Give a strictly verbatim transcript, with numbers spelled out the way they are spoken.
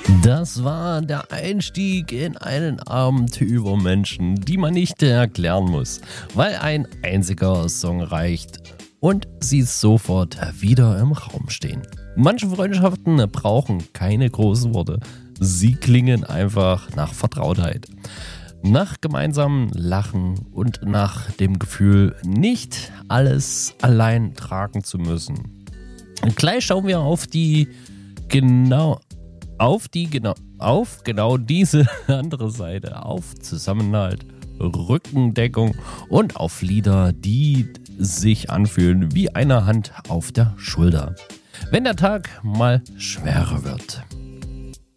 Das war der Einstieg in einen Abend über Menschen, die man nicht erklären muss, weil ein einziger Song reicht und sie sofort wieder im Raum stehen. Manche Freundschaften brauchen keine großen Worte, sie klingen einfach nach Vertrautheit, nach gemeinsamem Lachen und nach dem Gefühl, nicht alles allein tragen zu müssen. Und gleich schauen wir auf die genau Auf die genau, auf genau diese andere Seite, auf Zusammenhalt, Rückendeckung und auf Lieder, die sich anfühlen wie eine Hand auf der Schulter, wenn der Tag mal schwerer wird.